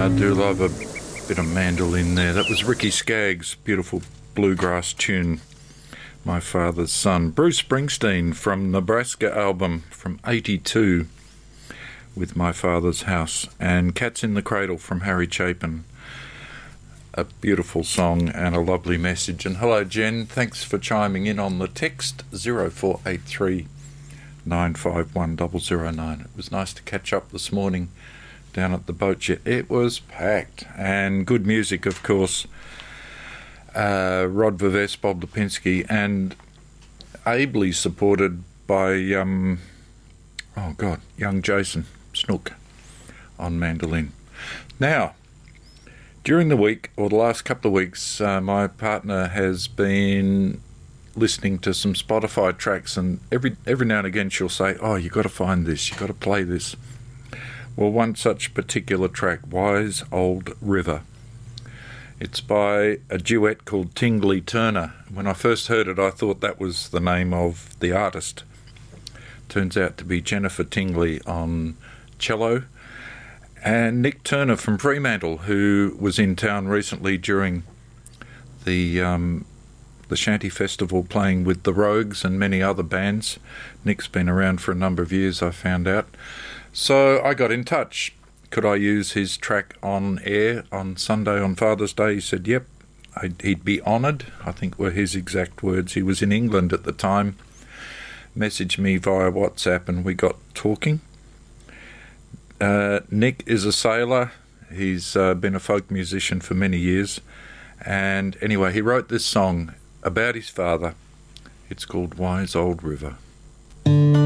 I do love a bit of mandolin there. That was Ricky Skaggs' beautiful bluegrass tune, My Father's Son. Bruce Springsteen from Nebraska album from 82 with My Father's House, and Cats in the Cradle from Harry Chapin. A beautiful song and a lovely message. And hello Jen, thanks for chiming in on the text 0483 951 009. It was nice to catch up this morning down at the boat shed. It was packed, and good music, of course. Rod Vives, Bob Lipinski, and ably supported by young Jason Snook on mandolin. Now, during the week, or the last couple of weeks, my partner has been listening to some Spotify tracks, and every now and again she'll say, "Oh, you got to find this, you got to play this." Well, one such particular track, Wise Old River. It's by a duet called Tingley Turner. When I first heard it, I thought that was the name of the artist. Turns out to be Jennifer Tingley on cello, and Nick Turner from Fremantle, who was in town recently during the Shanty Festival, playing with the Rogues and many other bands. Nick's been around for a number of years, I found out. So I got in touch. Could I use his track on air on Sunday, on Father's Day? He said, yep, he'd be honoured, I think were his exact words. He was in England at the time, messaged me via WhatsApp, and we got talking. Nick is a sailor. He's been a folk musician for many years. And anyway, he wrote this song about his father. It's called Wise Old River.